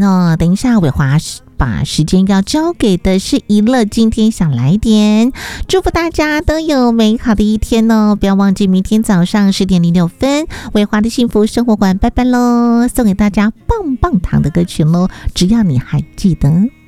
呢，等一下伟华把时间要交给的是娱乐今天想来点，祝福大家都有美好的一天哦！不要忘记明天早上10:06，伟华的幸福生活馆拜拜喽，送给大家棒棒糖的歌曲喽，只要你还记得。